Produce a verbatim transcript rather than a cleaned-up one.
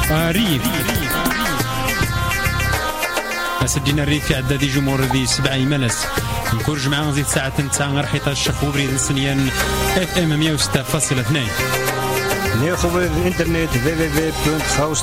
آه ريف سدينا الريف في عداد جمهور ذي سبعة ملس نكون جمعة زيد ساعة تنتسع غير حيطة الشخو بريد السنيان اف ام مية وستة فاصلة اثنين نيو خبر الانترنت دبليو دبليو دبليو دوت